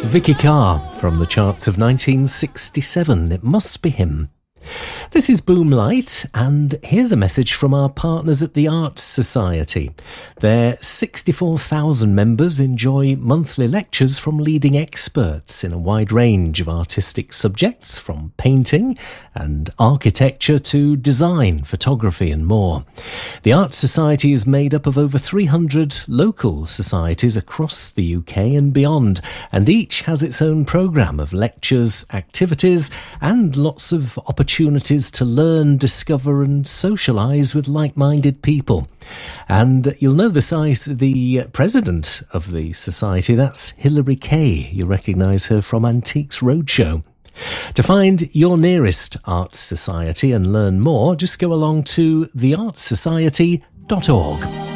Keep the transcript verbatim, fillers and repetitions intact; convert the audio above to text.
Vicky Carr from the charts of nineteen sixty-seven. It Must Be Him. This is Boomlight, and here's a message from our partners at the Arts Society. Their sixty-four thousand members enjoy monthly lectures from leading experts in a wide range of artistic subjects, from painting and architecture to design, photography and more. The Arts Society is made up of over three hundred local societies across the U K and beyond, and each has its own programme of lectures, activities and lots of opportunities opportunities to learn, discover and socialise with like-minded people. And you'll know the size, the president of the society, that's Hilary Kay. You recognise her from Antiques Roadshow. To find your nearest arts society and learn more, just go along to the arts society dot org.